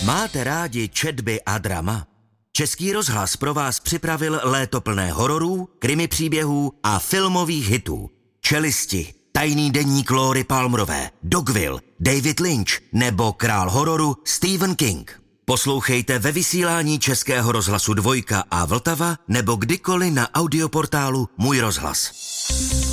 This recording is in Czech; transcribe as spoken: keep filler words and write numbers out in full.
Máte rádi četby a drama? Český rozhlas pro vás připravil léto plné hororů, krimi příběhů a filmových hitů. Čelisti, Tajný deník Lóry Palmerové, Dogville, David Lynch nebo král hororu Stephen King. Poslouchejte ve vysílání Českého rozhlasu Dvojka a Vltava nebo kdykoliv na audioportálu Můj rozhlas.